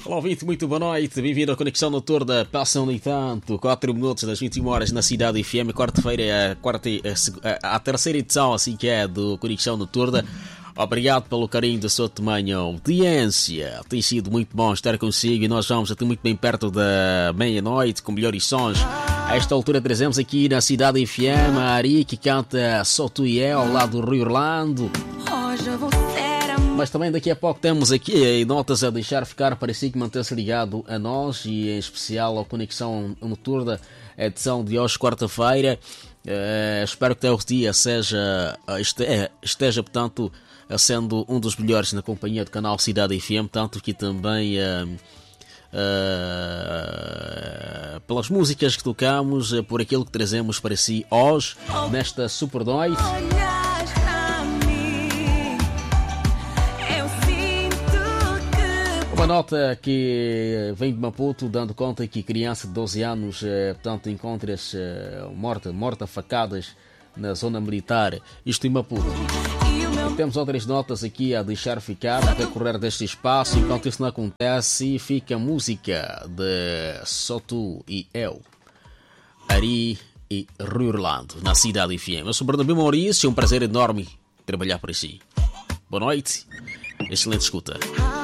Olá, ouvinte, muito boa noite. Bem-vindo à Conexão Noturna. Passam, no entanto, 4 minutos das 21 horas na Cidade FM. Quarta-feira é a terceira edição, assim que é, do Conexão Noturna. Obrigado pelo carinho da sua tamanha audiência. Tem sido muito bom estar consigo e nós vamos até muito bem perto da meia-noite com melhores sons. A esta altura trazemos aqui na Cidade FM a Ari, que canta Só Tu e Eu, ao lado do Rio Orlando. Mas também daqui a pouco temos aqui notas a deixar ficar para si que manter-se ligado a nós e em especial ao Conexão Noturna, edição de hoje, quarta-feira. Espero que até o dia esteja, portanto, sendo um dos melhores na companhia do canal Cidade FM, tanto que também pelas músicas que tocamos, por aquilo que trazemos para si hoje, nesta super noite. Uma nota que vem de Maputo, dando conta que criança de 12 anos, portanto, encontra-se morta a facadas na zona militar, isto em Maputo. E temos outras notas aqui a deixar ficar no decorrer deste espaço. Enquanto isso não acontece, fica a música de Só Tu e Eu, Ari e Rio Orlando, na Cidade FM. Eu sou Bernabé Maurício, é um prazer enorme trabalhar por si. Boa noite, excelente escuta.